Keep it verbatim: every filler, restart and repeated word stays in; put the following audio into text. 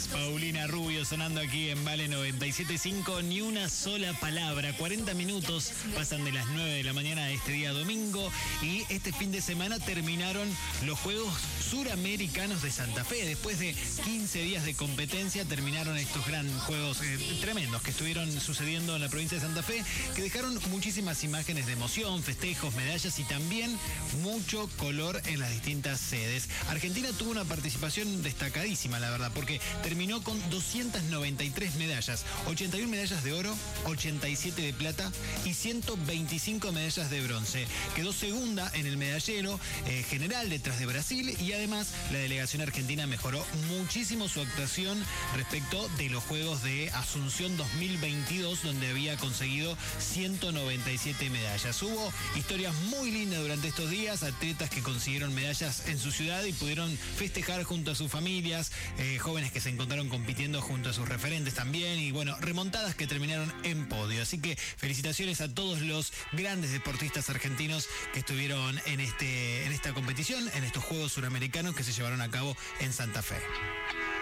Paulina Rubio sonando aquí en Vale noventa y siete punto cinco, ni una sola palabra. cuarenta minutos pasan de las nueve de la mañana de este día domingo y este fin de semana terminaron los Juegos Suramericanos de Santa Fe. Después de quince días de competencia terminaron estos grandes juegos eh, tremendos que estuvieron sucediendo en la provincia de Santa Fe, que dejaron muchísimas imágenes de emoción, festejos, medallas y también mucho color en las distintas sedes. Argentina tuvo una participación destacadísima, la verdad, porque terminó con doscientas noventa y tres medallas, ochenta y una medallas de oro, ochenta y siete de plata y ciento veinticinco medallas de bronce. Quedó segunda en el medallero eh, general detrás de Brasil y además la delegación argentina mejoró muchísimo su actuación respecto de los Juegos de Asunción dos mil veintidós, donde había conseguido ciento noventa y siete medallas. Hubo historias muy lindas durante estos días, atletas que consiguieron medallas en su ciudad y pudieron festejar junto a sus familias, eh, jóvenes que se encontraron compitiendo junto a sus referentes también y bueno, remontadas que terminaron en podio. Así que felicitaciones a todos los grandes deportistas argentinos que estuvieron en, este, en esta competición, en estos Juegos Suramericanos que se llevaron a cabo en Santa Fe.